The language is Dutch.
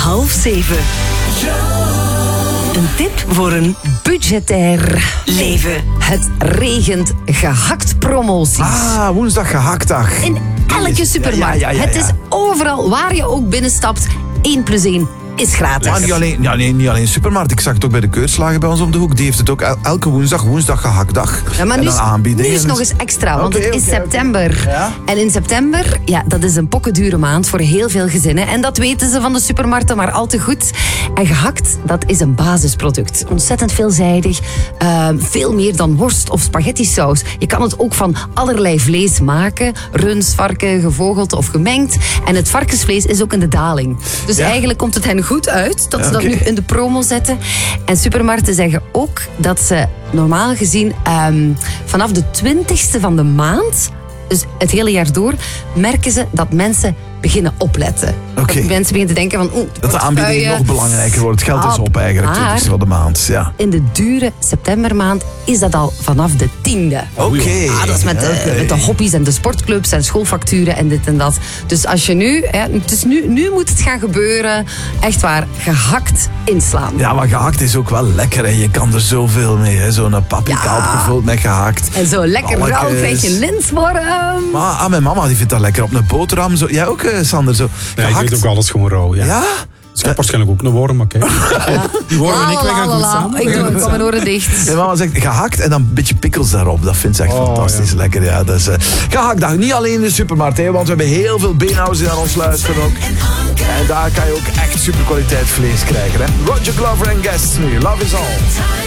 6:30. Een tip voor een budgetair leven. Het regent gehakt promoties. Woensdag gehaktdag. In elke supermarkt. Ja. Het is overal waar je ook binnenstapt. 1+1 is gratis. Maar niet alleen supermarkt. Ik zag het ook bij de Keurslager bij ons om de hoek. Die heeft het ook elke woensdag gehaktdag. Ja, maar en nu dan aanbiedingen. is nog eens extra, want het is september. Ja? En in september, dat is een pokkendure maand voor heel veel gezinnen. En dat weten ze van de supermarkten maar al te goed. En gehakt, dat is een basisproduct. Ontzettend veelzijdig. Veel meer dan worst of spaghetti-saus. Je kan het ook van allerlei vlees maken. Rund, varken, gevogeld of gemengd. En het varkensvlees is ook in de daling. Dus eigenlijk komt het hen goed uit dat ze dat nu in de promo zetten. En supermarkten zeggen ook dat ze normaal gezien vanaf de 20ste van de maand, dus het hele jaar door, merken ze dat mensen beginnen opletten. Dat mensen beginnen te denken van... dat de aanbieding nog belangrijker wordt. Het geld is op eigenlijk, 20ste van de maand. Ja. In de dure septembermaand is dat al vanaf de 10e. Oké. Dat is met de hobby's en de sportclubs en schoolfacturen en dit en dat. Dus als je nu moet het gaan gebeuren, echt waar, gehakt inslaan. Ja, maar gehakt is ook wel lekker. Hè. Je kan er zoveel mee. Hè. Zo'n paprika opgevuld met gehakt. En zo lekker rauw krijg je linzworm. Maar mijn mama die vindt dat lekker op een boterham. Zo. Jij ook, Sander? Zo. Ja, ik eet ook alles gewoon rauw. Ja? Dus ik heb waarschijnlijk ook een worm, oké. Die worm en ik gaan goed samen. Ik doe mijn oren dicht. Mijn mama zegt gehakt en dan een beetje pickles daarop. Dat vindt ze echt fantastisch lekker. Ja. Dus, gehaktdag, niet alleen in de supermarkt, hè, want we hebben heel veel beenhouwers die naar ons luisteren ook. En daar kan je ook echt superkwaliteit vlees krijgen. Hè. Roger Glover en Guests nu. Love is all.